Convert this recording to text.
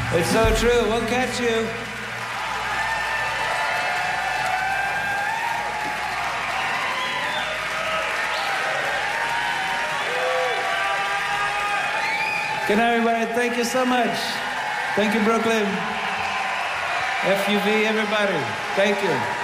It's so true. We'll catch you. Good night, everybody. Thank you so much. Thank you, Brooklyn. FUV, everybody. Thank you.